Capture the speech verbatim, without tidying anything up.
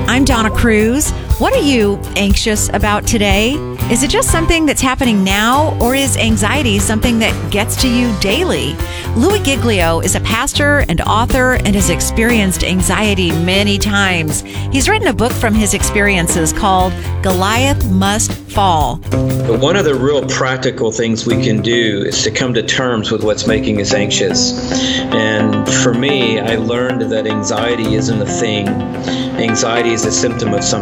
I'm Donna Cruz. What are you anxious about today? Is it just something that's happening now, or is anxiety something that gets to you daily? Louis Giglio is a pastor and author and has experienced anxiety many times. He's written a book from his experiences called Goliath Must Fall. One of the real practical things we can do is to come to terms with what's making us anxious. And for me, I learned that anxiety isn't a thing. Anxiety is a symptom of something